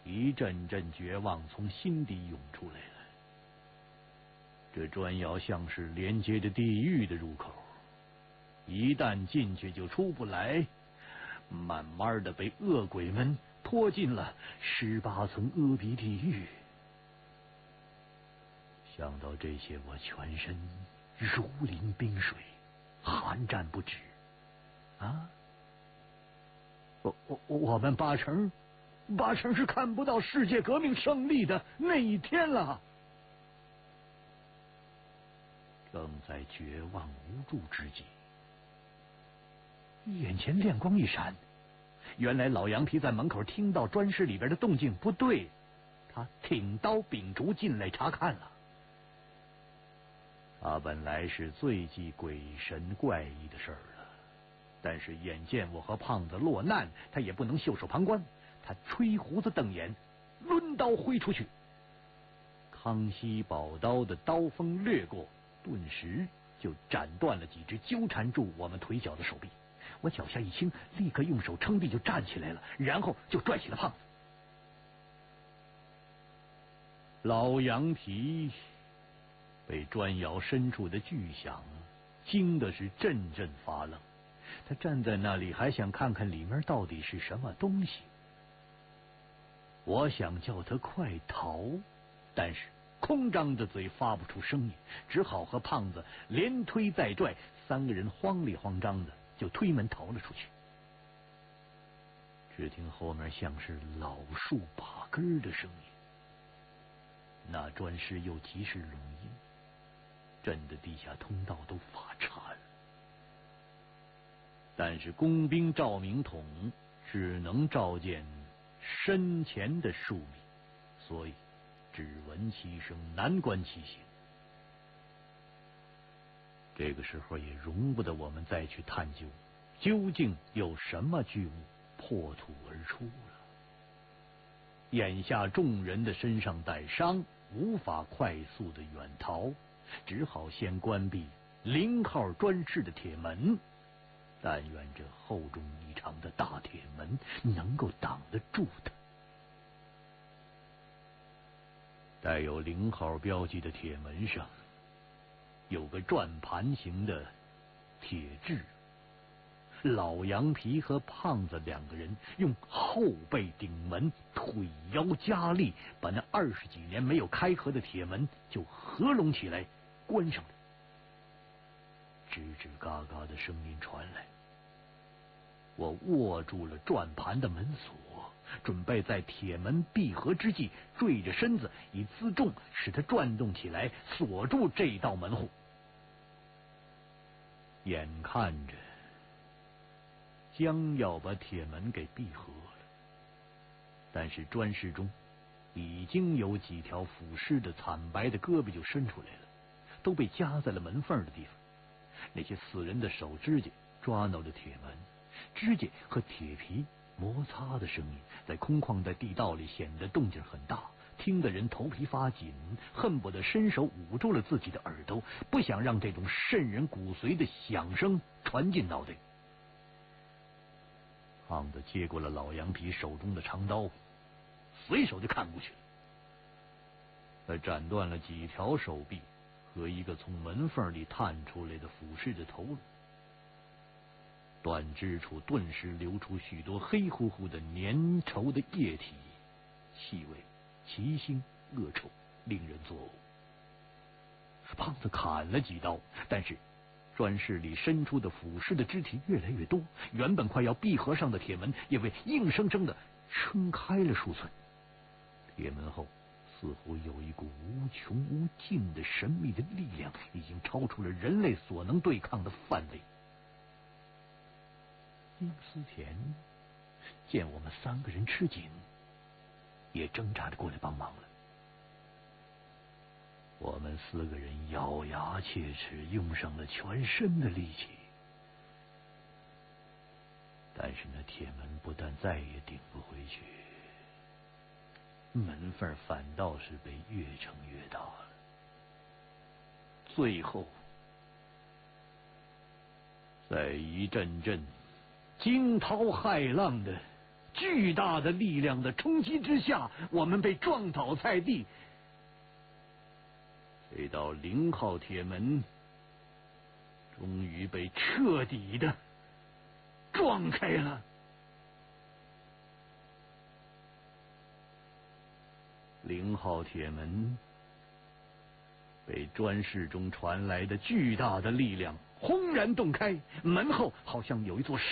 一阵阵绝望从心底涌出来了。这砖窑像是连接着地狱的入口，一旦进去就出不来，慢慢的被恶鬼们拖进了18层阿鼻地狱。想到这些，我全身如临冰水，寒战不止。啊，我们八成是看不到世界革命胜利的那一天了。正在绝望无助之际，眼前亮光一闪，原来老羊皮在门口听到砖室里边的动静不对，他挺刀秉烛进来查看了。他本来是最忌鬼神怪异的事儿了，但是眼见我和胖子落难，他也不能袖手旁观。他吹胡子瞪眼，抡刀挥出去。康熙宝刀的刀锋掠过，顿时就斩断了几只纠缠住我们腿脚的手臂。我脚下一轻，立刻用手撑地就站起来了，然后就拽起了胖子。老羊皮被砖窑深处的巨响惊的是阵阵发愣，他站在那里还想看看里面到底是什么东西。我想叫他快逃，但是空张着嘴发不出声音，只好和胖子连推带拽，3个人慌里慌张的就推门逃了出去。只听后面像是老树拔根的声音，那砖室又极是拢音，震得地下通道都发颤了。但是工兵照明筒只能照见身前的树米，所以只闻其声，难观其形。这个时候也容不得我们再去探究究竟有什么巨物破土而出了。眼下众人的身上带伤，无法快速的远逃，只好先关闭0号砖室的铁门，但愿这厚重异常的大铁门能够挡得住它。带有0号标记的铁门上有个转盘形的铁质，老羊皮和胖子2个人用后背顶门，腿腰加力，把那20几年没有开合的铁门就合拢起来关上了。吱吱嘎嘎的声音传来，我握住了转盘的门锁，准备在铁门闭合之际坠着身子，以自重使它转动起来，锁住这道门户。眼看着将要把铁门给闭合了，但是砖室中已经有几条腐蚀的惨白的胳膊就伸出来了，都被夹在了门缝的地方。那些死人的手指甲抓挠着铁门，指甲和铁皮摩擦的声音在空旷的地道里显得动静很大，听得人头皮发紧，恨不得伸手捂住了自己的耳朵，不想让这种渗人骨髓的响声传进脑袋。胖子接过了老羊皮手中的长刀，随手就砍过去了。他斩断了几条手臂和一个从门缝里探出来的腐蚀的头颅，断肢处顿时流出许多黑乎乎的粘稠的液体，气味奇腥恶臭，令人作呕。胖子砍了几刀，但是砖室里伸出的腐蚀的肢体越来越多，原本快要闭合上的铁门也被硬生生的撑开了数寸。铁门后似乎有一股无穷无尽的神秘的力量，已经超出了人类所能对抗的范围。殷思甜见我们3个人吃紧，也挣扎着过来帮忙了。我们4个人咬牙切齿，用上了全身的力气，但是那铁门不但再也顶不回去，门缝反倒是被越撑越大了。最后在一阵阵惊涛骇浪的巨大的力量的冲击之下，我们被撞倒在地。这道0号铁门终于被彻底的撞开了。0号铁门被砖室中传来的巨大的力量轰然洞开，门后好像有一座